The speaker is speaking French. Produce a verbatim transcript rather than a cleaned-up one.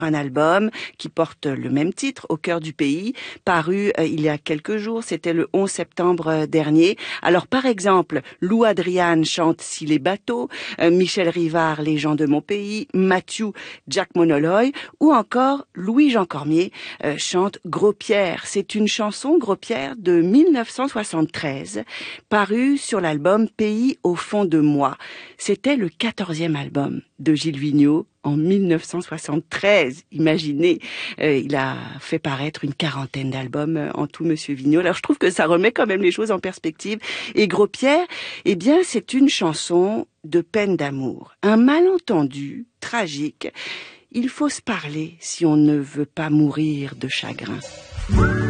un album qui porte le même titre, Au cœur du pays, paru euh, il y a quelques jours, c'était le onze septembre dernier. Alors par exemple, Lou Adrian chante Si les bateaux, euh, Michel Rivard, Les gens de mon pays, Mathieu, Jack Monoloy, ou encore Louis-Jean Cormier euh, chante Gros Pierre. C'est une chanson, Gros Pierre, de mille neuf cent soixante-treize, parue sur l'album Pays au fond de moi. C'était le quatorzième album de Gilles Vigneault en mille neuf cent soixante-treize. Imaginez, euh, il a fait paraître une quarantaine d'albums euh, en tout, Monsieur Vigneault. Alors je trouve que ça remet quand même les choses en perspective. Et Gros Pierre, eh bien, c'est une chanson de peine d'amour. Un malentendu tragique. Il faut se parler si on ne veut pas mourir de chagrin.